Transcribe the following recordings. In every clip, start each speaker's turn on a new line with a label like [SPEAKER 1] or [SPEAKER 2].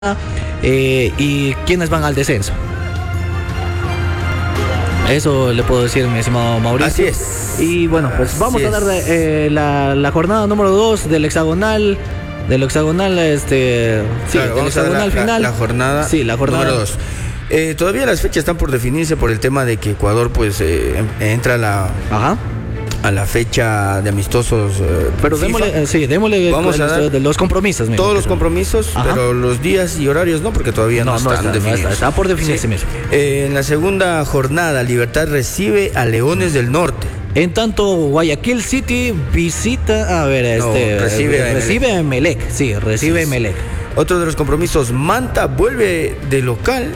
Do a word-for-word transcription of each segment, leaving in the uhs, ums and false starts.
[SPEAKER 1] eh, y quiénes van al descenso. Eso le puedo decir, mi estimado Mauricio.
[SPEAKER 2] Así es.
[SPEAKER 1] Y bueno, pues vamos
[SPEAKER 2] Así
[SPEAKER 1] a dar eh, la, la jornada número dos del hexagonal. Del hexagonal, este. Sí,
[SPEAKER 2] claro,
[SPEAKER 1] del
[SPEAKER 2] vamos a dar
[SPEAKER 1] hexagonal
[SPEAKER 2] la,
[SPEAKER 1] final.
[SPEAKER 2] La, la jornada,
[SPEAKER 1] sí, la jornada
[SPEAKER 2] número dos. Eh, todavía las fechas están por definirse por el tema de que Ecuador, pues, eh, entra a la.
[SPEAKER 1] Ajá.
[SPEAKER 2] A la fecha de amistosos. Eh,
[SPEAKER 1] pero
[SPEAKER 2] FIFA.
[SPEAKER 1] démosle, eh, sí, démosle
[SPEAKER 2] Vamos a dar
[SPEAKER 1] de los compromisos. Mismo,
[SPEAKER 2] todos los compromisos,
[SPEAKER 1] Ajá.
[SPEAKER 2] pero los días y horarios no, porque todavía no, no están
[SPEAKER 1] no está,
[SPEAKER 2] definidos.
[SPEAKER 1] No está, está por definirse
[SPEAKER 2] sí.
[SPEAKER 1] mismo.
[SPEAKER 2] Eh, en la segunda jornada, Libertad recibe a Leones del Norte.
[SPEAKER 1] En tanto, Guayaquil City visita, a ver, este,
[SPEAKER 2] no, recibe, a
[SPEAKER 1] recibe a Emelec, sí, recibe a Emelec.
[SPEAKER 2] Otro de los compromisos, Manta vuelve de local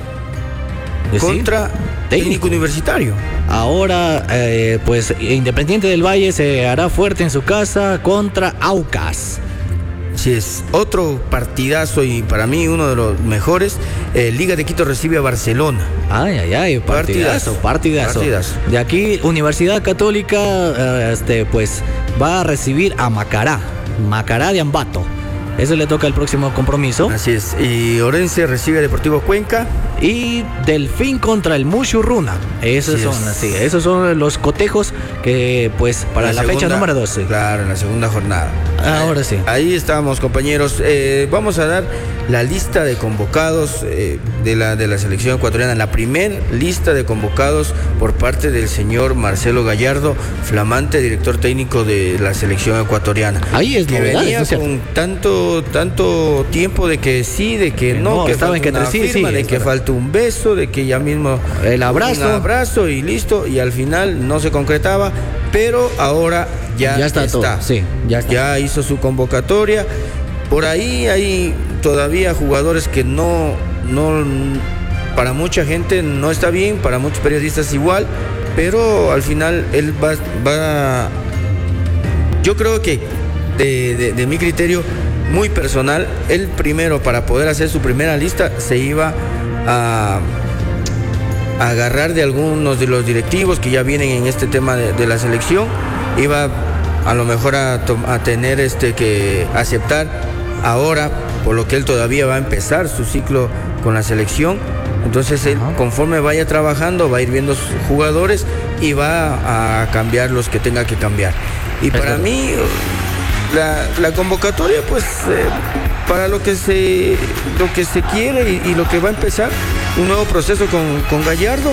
[SPEAKER 1] ¿Sí?
[SPEAKER 2] contra Técnico Universitario.
[SPEAKER 1] Ahora, eh, pues, Independiente del Valle se hará fuerte en su casa contra Aucas.
[SPEAKER 2] Sí, es otro partidazo y para mí uno de los mejores. eh, Liga de Quito recibe a Barcelona.
[SPEAKER 1] Ay, ay, ay, partidazo, partidazo.
[SPEAKER 2] partidazo.
[SPEAKER 1] De aquí, Universidad Católica, eh, este, pues, va a recibir a Macará, Macará de Ambato. Eso le toca el próximo compromiso.
[SPEAKER 2] Así es. Y Orense recibe a Deportivo Cuenca.
[SPEAKER 1] Y Delfín contra el Mushurruna. Esos
[SPEAKER 2] sí
[SPEAKER 1] son,
[SPEAKER 2] es.
[SPEAKER 1] sí, esos son los cotejos que, pues, para la, la segunda, fecha número doce.
[SPEAKER 2] Claro, en la segunda jornada.
[SPEAKER 1] Ahora sí.
[SPEAKER 2] Ahí estamos, compañeros. Eh, vamos a dar la lista de convocados eh, de, la, de la selección ecuatoriana. La primer lista de convocados por parte del señor Marcelo Gallardo, flamante director técnico de la selección ecuatoriana.
[SPEAKER 1] Ahí es
[SPEAKER 2] que
[SPEAKER 1] novedad,
[SPEAKER 2] venía
[SPEAKER 1] ¿no?
[SPEAKER 2] con tanto, tanto tiempo de que sí, de que no,
[SPEAKER 1] no
[SPEAKER 2] que
[SPEAKER 1] estaba en que
[SPEAKER 2] una
[SPEAKER 1] sí,
[SPEAKER 2] firma,
[SPEAKER 1] sí,
[SPEAKER 2] de que falta un beso, de que ya mismo
[SPEAKER 1] el abrazo.
[SPEAKER 2] Un abrazo y listo. Y al final no se concretaba, pero ahora ya,
[SPEAKER 1] ya está, está. Todo. Sí, ya está.
[SPEAKER 2] Ya hizo su convocatoria. Por ahí hay todavía jugadores que no, no, para mucha gente no está bien, para muchos periodistas igual, pero al final él va, va yo creo que de, de, de mi criterio muy personal, él primero para poder hacer su primera lista se iba a, a agarrar de algunos de los directivos que ya vienen en este tema de, de la selección, iba a lo mejor a, a tener este que aceptar ahora, por lo que él todavía va a empezar su ciclo con la selección. Entonces él, conforme vaya trabajando, va a ir viendo sus jugadores y va a cambiar los que tenga que cambiar. Y para mí, la, la convocatoria, pues, eh, para lo que se lo que se quiere y, y lo que va a empezar, un nuevo proceso con, con Gallardo,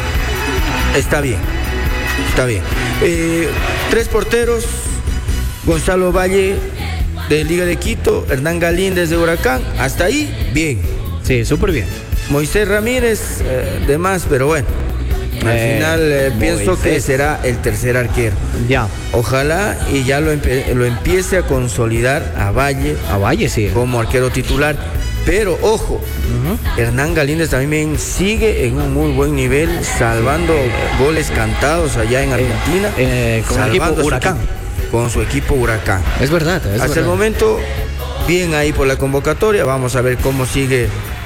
[SPEAKER 2] está bien. Está bien. Eh, tres porteros, Gonzalo Valle de Liga de Quito, Hernán Galíndez de Huracán, hasta ahí, bien.
[SPEAKER 1] Sí, súper bien.
[SPEAKER 2] Moisés Ramírez, eh, de más, pero bueno, al eh, final eh, pienso que será el tercer arquero.
[SPEAKER 1] Ya.
[SPEAKER 2] Ojalá y ya lo, empe lo empiece a consolidar a Valle,
[SPEAKER 1] a Valle sí,
[SPEAKER 2] como arquero titular. Pero ojo, uh-huh. Hernán Galíndez también sigue en un muy buen nivel, salvando goles cantados allá en Argentina,
[SPEAKER 1] eh, eh, con el equipo Huracán.
[SPEAKER 2] Equipo, con su equipo Huracán.
[SPEAKER 1] Es verdad. Es
[SPEAKER 2] Hasta
[SPEAKER 1] verdad.
[SPEAKER 2] el momento, bien ahí por la convocatoria. Vamos a ver cómo sigue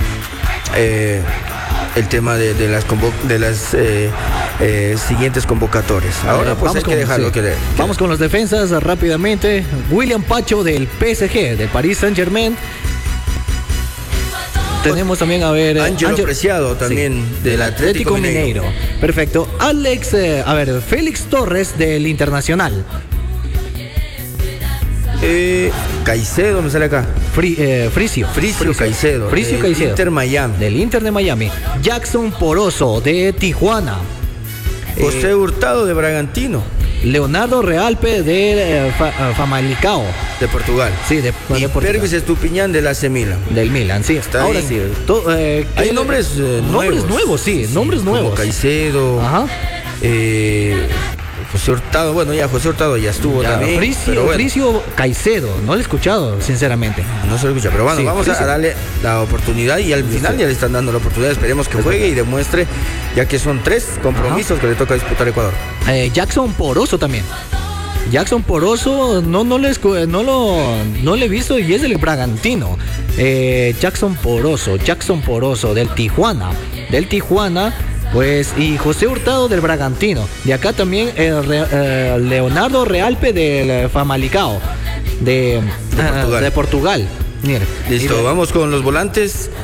[SPEAKER 2] eh, el tema de, de las, de las eh, eh, siguientes convocatorias. Ahora pues hay que dejarlo. Sí. Que, que
[SPEAKER 1] vamos con los defensas rápidamente. William Pacho del P S G, del Paris Saint-Germain. Tenemos también, a ver...
[SPEAKER 2] Ángelo Ángel... Preciado también, sí, del Atlético, Atlético Mineiro.
[SPEAKER 1] Mineiro. Perfecto. Alex, eh, a ver, Félix Torres del Internacional.
[SPEAKER 2] Eh, Caicedo, me sale acá.
[SPEAKER 1] Fri, eh, Fricio.
[SPEAKER 2] Fricio. Fricio Caicedo.
[SPEAKER 1] Fricio Caicedo.
[SPEAKER 2] Inter Miami.
[SPEAKER 1] Del Inter de Miami. Jackson Poroso de Tijuana.
[SPEAKER 2] José eh, Hurtado de Bragantino.
[SPEAKER 1] Leonardo Realpe de eh, Fa, uh, Famalicão.
[SPEAKER 2] De Portugal.
[SPEAKER 1] Sí, de,
[SPEAKER 2] y
[SPEAKER 1] de Portugal.
[SPEAKER 2] Pervis Estupiñán del A C Milan.
[SPEAKER 1] Del Milan, sí.
[SPEAKER 2] Está
[SPEAKER 1] Ahora
[SPEAKER 2] bien.
[SPEAKER 1] sí. To, eh,
[SPEAKER 2] Hay nombres eh,
[SPEAKER 1] Nombres
[SPEAKER 2] nuevos.
[SPEAKER 1] nuevos, sí. Nombres
[SPEAKER 2] sí,
[SPEAKER 1] nuevos.
[SPEAKER 2] Como Caicedo.
[SPEAKER 1] Ajá.
[SPEAKER 2] Eh, José Hurtado, bueno, ya José Hurtado ya estuvo ya, también.
[SPEAKER 1] Fricio,
[SPEAKER 2] pero bueno.
[SPEAKER 1] Fricio Caicedo, no lo he escuchado, sinceramente.
[SPEAKER 2] No se lo escucha, pero bueno, sí, vamos Fricio. a darle la oportunidad y al final sí. ya le están dando la oportunidad. Esperemos que juegue y demuestre, ya que son tres compromisos Ajá. que le toca disputar a Ecuador.
[SPEAKER 1] Eh, Jackson Poroso también. Jackson Poroso no, no, le, no, lo, no le he visto y es del Bragantino. Eh, Jackson Poroso, Jackson Poroso del Tijuana. Del Tijuana. Pues, y José Hurtado del Bragantino. De acá también eh, Re, eh, Leonardo Realpe del Famalicão. De, de Portugal. Uh, de Portugal.
[SPEAKER 2] Listo, vamos con los volantes.